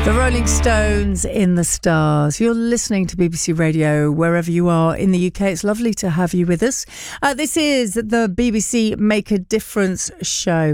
The Rolling Stones in the Stars. You're listening to BBC Radio wherever you are in the UK. It's lovely to have you with us. This is the BBC Make a Difference show.